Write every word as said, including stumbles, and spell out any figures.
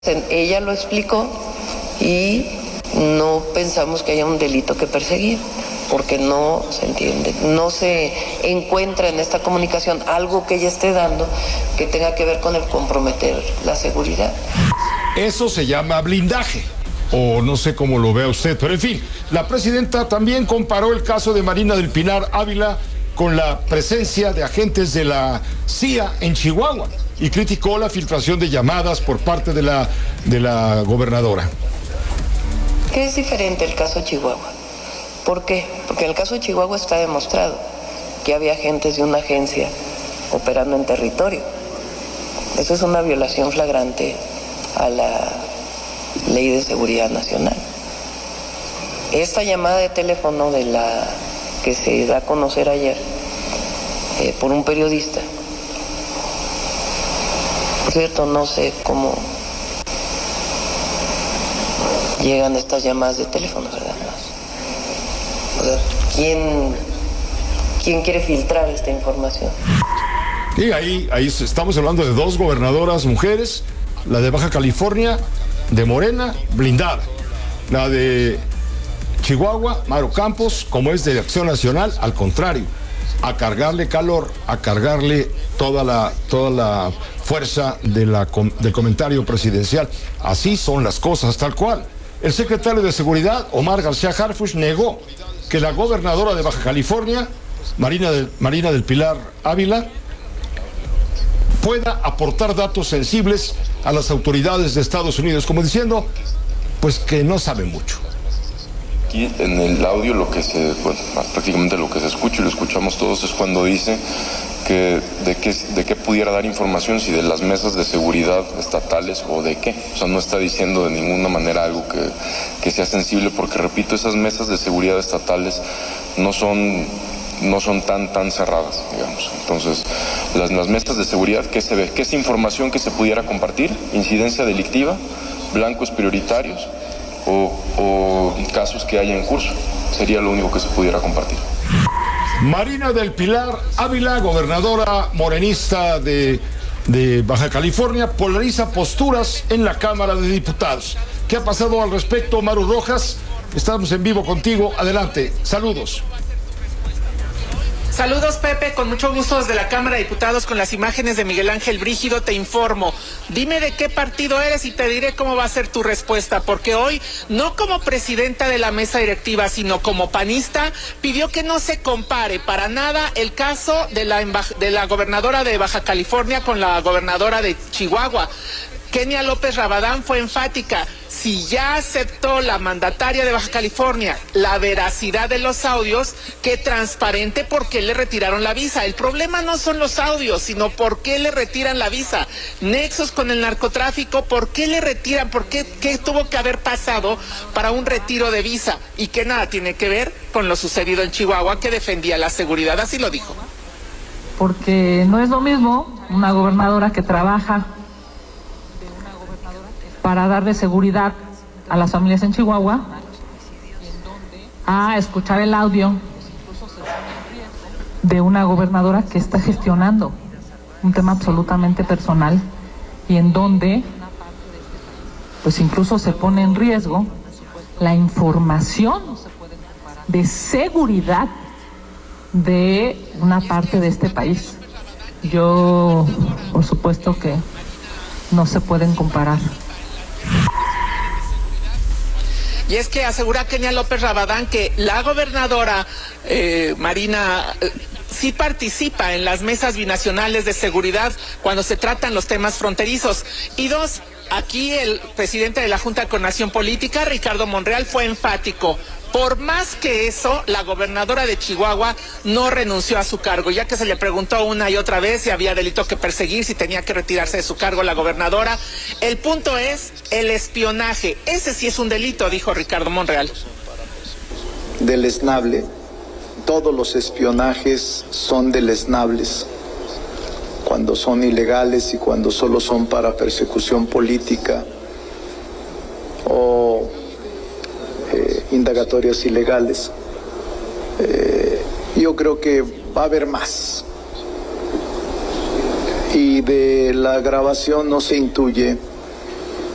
Ella lo explicó y no pensamos que haya un delito que perseguir, porque no se entiende, no se encuentra en esta comunicación algo que ella esté dando que tenga que ver con el comprometer la seguridad. Eso se llama blindaje, o no sé cómo lo vea usted, pero en fin, la presidenta también comparó el caso de Marina del Pilar Ávila con la presencia de agentes de la C I A en Chihuahua y criticó la filtración de llamadas por parte de la, de la gobernadora. ¿Qué es diferente el caso de Chihuahua? ¿Por qué? Porque en el caso de Chihuahua está demostrado que había agentes de una agencia operando en territorio. Eso es una violación flagrante a la Ley de Seguridad Nacional. Esta llamada de teléfono de la que se da a conocer ayer eh, por un periodista, por cierto, no sé cómo llegan estas llamadas de teléfono, ¿verdad? O sea, ¿quién, quién quiere filtrar esta información? Y ahí, ahí estamos hablando de dos gobernadoras mujeres, la de Baja California, de Morena, blindada. La de Chihuahua, Maru Campos, como es de Acción Nacional, al contrario, a cargarle calor, a cargarle toda la, toda la fuerza de la, del comentario presidencial. Así son las cosas, tal cual. El secretario de Seguridad, Omar García Harfuch, negó que la gobernadora de Baja California, Marina del, Marina del Pilar Ávila, pueda aportar datos sensibles a las autoridades de Estados Unidos, como diciendo, pues que no sabe mucho. Aquí en el audio lo que se, bueno, prácticamente lo que se escucha y lo escuchamos todos es cuando dice que de qué, de qué pudiera dar información, si de las mesas de seguridad estatales o de qué. O sea, no está diciendo de ninguna manera algo que, que sea sensible, porque repito, esas mesas de seguridad estatales no son, no son tan, tan cerradas, digamos. Entonces, las, las mesas de seguridad, ¿qué se ve? ¿Qué es información que se pudiera compartir? ¿Incidencia delictiva? ¿Blancos prioritarios? O, o casos que haya en curso. Sería lo único que se pudiera compartir. Marina del Pilar Ávila, gobernadora morenista de, de Baja California, polariza posturas en la Cámara de Diputados. ¿Qué ha pasado al respecto, Maru Rojas? Estamos en vivo contigo. Adelante. Saludos. Saludos, Pepe, con mucho gusto desde la Cámara de Diputados con las imágenes de Miguel Ángel Brígido. Te informo, dime de qué partido eres y te diré cómo va a ser tu respuesta, porque hoy, no como presidenta de la mesa directiva, sino como panista, pidió que no se compare para nada el caso de la, de la gobernadora de Baja California con la gobernadora de Chihuahua. Kenia López Rabadán fue enfática. Si ya aceptó la mandataria de Baja California la veracidad de los audios, que transparente por qué le retiraron la visa. El problema no son los audios, sino por qué le retiran la visa. Nexos con el narcotráfico, ¿por qué le retiran? ¿Por qué, qué tuvo que haber pasado para un retiro de visa? Y que nada tiene que ver con lo sucedido en Chihuahua, que defendía la seguridad, así lo dijo. Porque no es lo mismo una gobernadora que trabaja para darle seguridad a las familias en Chihuahua, a escuchar el audio de una gobernadora que está gestionando un tema absolutamente personal y en donde pues incluso se pone en riesgo la información de seguridad de una parte de este país. Yo, por supuesto que no se pueden comparar. Y es que asegura Kenia López Rabadán que la gobernadora eh, Marina eh, sí participa en las mesas binacionales de seguridad cuando se tratan los temas fronterizos. Y dos, aquí el presidente de la Junta de Coordinación Política, Ricardo Monreal, fue enfático. Por más que eso, la gobernadora de Chihuahua no renunció a su cargo, ya que se le preguntó una y otra vez si había delito que perseguir, si tenía que retirarse de su cargo la gobernadora. El punto es el espionaje. Ese sí es un delito, dijo Ricardo Monreal. Deleznable. Todos los espionajes son deleznables. Cuando son ilegales y cuando solo son para persecución política o Eh, indagatorias ilegales. Eh, yo creo que va a haber más. Y de la grabación no se intuye